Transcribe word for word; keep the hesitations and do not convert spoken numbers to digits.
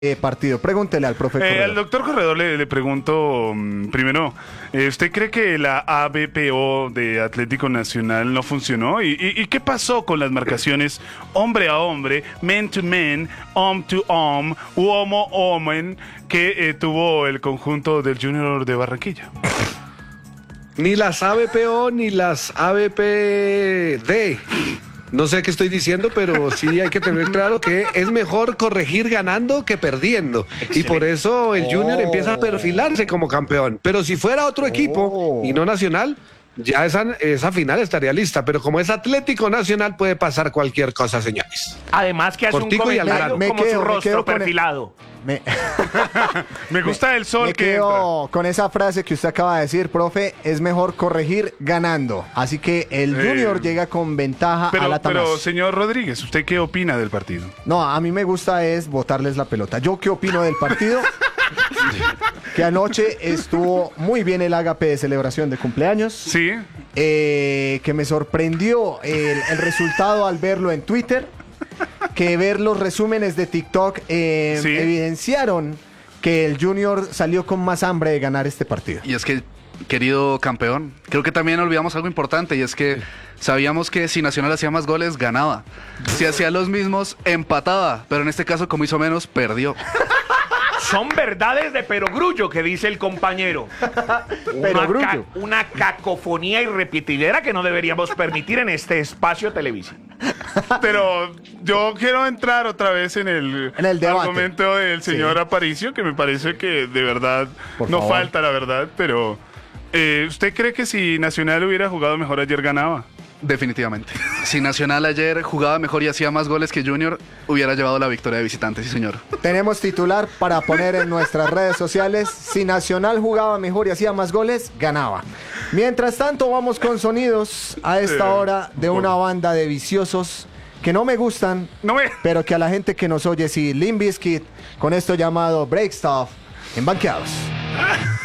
eh, partido. Pregúntele al profe Eh, Corredor. al doctor Corredor le, le pregunto, mm, primero, eh, ¿usted cree que la A B P O de Atlético Nacional no funcionó? ¿Y, y, y qué pasó con las marcaciones hombre a hombre, man to man, hom to hom, u homo homen, que eh, tuvo el conjunto del Junior de Barranquilla? Ni las A B P O ni las A B P D. No sé qué estoy diciendo, pero sí hay que tener claro que es mejor corregir ganando que perdiendo. Excelente. Y por eso el Junior oh. empieza a perfilarse como campeón. Pero si fuera otro equipo oh. y no Nacional, ya esa, esa final estaría lista. Pero como es Atlético Nacional, puede pasar cualquier cosa, señores. Además que hace Cortico un comentario me como quedo, su rostro perfilado. Me... Me gusta el sol me que quedo entra. con esa frase que usted acaba de decir, profe, es mejor corregir ganando. Así que el Junior eh, llega con ventaja pero, a la Tanás. Pero, señor Rodríguez, ¿usted qué opina del partido? No, a mí me gusta es botarles la pelota. ¿Yo qué opino del partido? Que anoche estuvo muy bien el ágape de celebración de cumpleaños. Sí. Eh, que me sorprendió el, el resultado al verlo en Twitter. Que ver los resúmenes de TikTok eh, ¿Sí? evidenciaron que el Junior salió con más hambre de ganar este partido. Y es que, querido campeón, creo que también olvidamos algo importante, y es que sabíamos que si Nacional hacía más goles, ganaba. Si hacía los mismos, empataba. Pero en este caso, como hizo menos, perdió. Son verdades de perogrullo, que dice el compañero. Perogrullo. Una, ca una cacofonía irrepetidera que no deberíamos permitir en este espacio televisivo. Pero yo quiero entrar otra vez en el, en el debate. argumento del señor sí. Aparicio, que me parece que de verdad Por no favor. falta la verdad, pero eh, ¿usted cree que si Nacional hubiera jugado mejor ayer ganaba? Definitivamente. Si Nacional ayer jugaba mejor y hacía más goles que Junior, hubiera llevado la victoria de visitante, sí señor. Tenemos titular para poner en nuestras redes sociales. Si Nacional jugaba mejor y hacía más goles, ganaba. Mientras tanto, vamos con sonidos a esta hora de una banda de viciosos que no me gustan, no me... pero que a la gente que nos oye sí. Limp Bizkit, con esto llamado Break Stuff, en Banqueados.